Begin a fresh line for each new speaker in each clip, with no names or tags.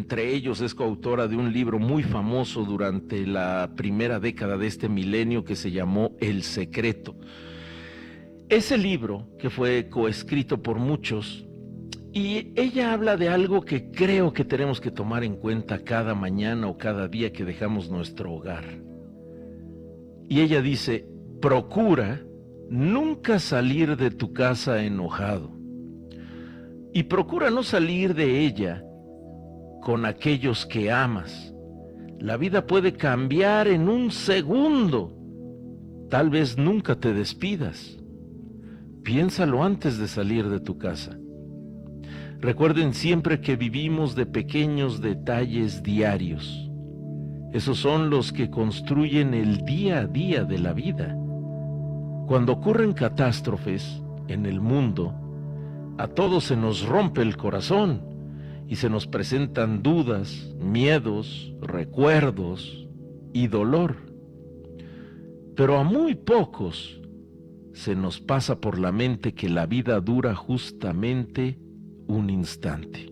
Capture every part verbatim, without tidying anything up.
entre ellos es coautora de un libro muy famoso durante la primera década de este milenio que se llamó El Secreto. Ese libro, que fue coescrito por muchos, y ella habla de algo que creo que tenemos que tomar en cuenta cada mañana o cada día que dejamos nuestro hogar. Y ella dice: procura nunca salir de tu casa enojado. Y procura no salir de ella con aquellos que amas. La vida puede cambiar en un segundo. Tal vez nunca te despidas. Piénsalo antes de salir de tu casa. Recuerden siempre que vivimos de pequeños detalles diarios. Esos son los que construyen el día a día de la vida. Cuando ocurren catástrofes en el mundo, a todos se nos rompe el corazón y se nos presentan dudas, miedos, recuerdos y dolor. Pero a muy pocos se nos pasa por la mente que la vida dura justamente un instante.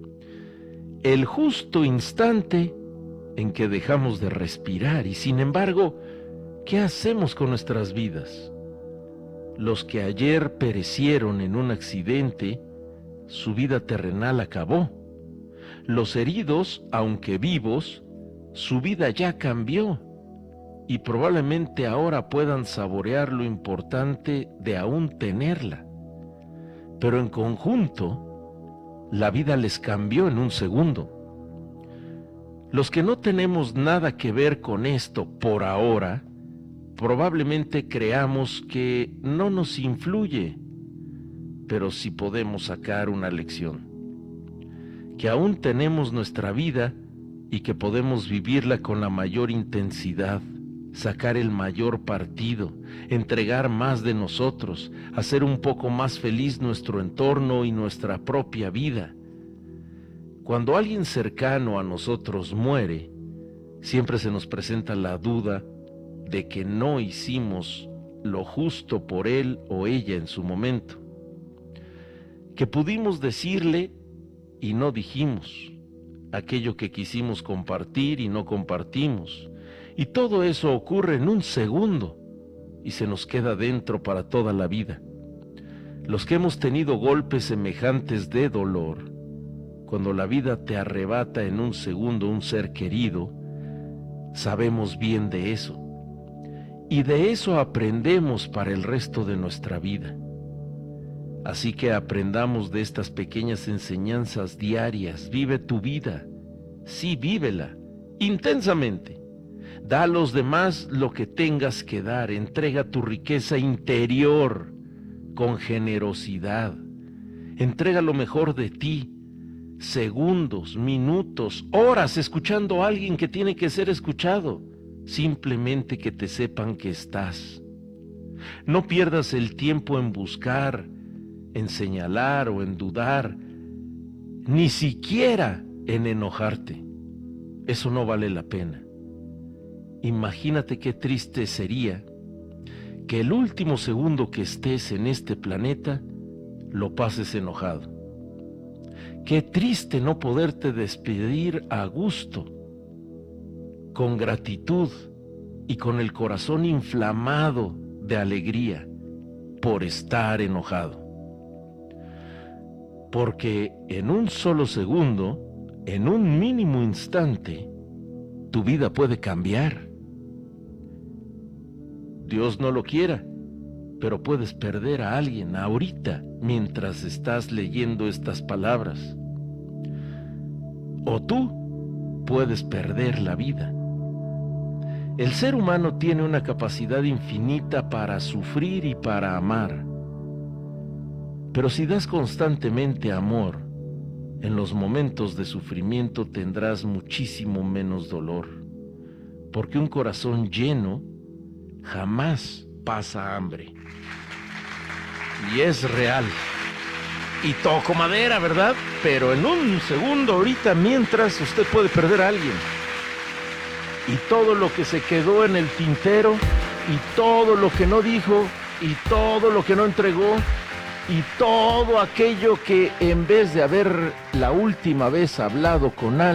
El justo instante en que dejamos de respirar. Y sin embargo, ¿qué hacemos con nuestras vidas? Los que ayer perecieron en un accidente, su vida terrenal acabó. Los heridos, aunque vivos, su vida ya cambió. Y probablemente ahora puedan saborear lo importante de aún tenerla. Pero en conjunto, la vida les cambió en un segundo. Los que no tenemos nada que ver con esto por ahora, probablemente creamos que no nos influye, pero sí podemos sacar una lección. Que aún tenemos nuestra vida y que podemos vivirla con la mayor intensidad, sacar el mayor partido, entregar más de nosotros, hacer un poco más feliz nuestro entorno y nuestra propia vida. Cuando alguien cercano a nosotros muere, siempre se nos presenta la duda de que no hicimos lo justo por él o ella en su momento, que pudimos decirle y no dijimos, aquello que quisimos compartir y no compartimos, y todo eso ocurre en un segundo y se nos queda dentro para toda la vida. Los que hemos tenido golpes semejantes de dolor, cuando la vida te arrebata en un segundo un ser querido, sabemos bien de eso. Y de eso aprendemos para el resto de nuestra vida. Así que aprendamos de estas pequeñas enseñanzas diarias. Vive tu vida. Sí, vívela intensamente. Da a los demás lo que tengas que dar. Entrega tu riqueza interior con generosidad. Entrega lo mejor de ti. Segundos, minutos, horas escuchando a alguien que tiene que ser escuchado. Simplemente que te sepan que estás. No pierdas el tiempo en buscar, en señalar o en dudar, ni siquiera en enojarte. Eso no vale la pena. Imagínate qué triste sería que el último segundo que estés en este planeta lo pases enojado. Qué triste no poderte despedir a gusto, con gratitud y con el corazón inflamado de alegría por estar enojado. Porque en un solo segundo, en un mínimo instante, tu vida puede cambiar. Dios no lo quiera, pero puedes perder a alguien ahorita mientras estás leyendo estas palabras. O tú puedes perder la vida. El ser humano tiene una capacidad infinita para sufrir y para amar. Pero si das constantemente amor, en los momentos de sufrimiento tendrás muchísimo menos dolor, porque un corazón lleno jamás pasa hambre. Y es real. Y toco madera, ¿verdad? Pero en un segundo, ahorita, mientras, usted puede perder a alguien. Y todo lo que se quedó en el tintero, y todo lo que no dijo, y todo lo que no entregó, y todo aquello que en vez de haber la última vez hablado con alguien,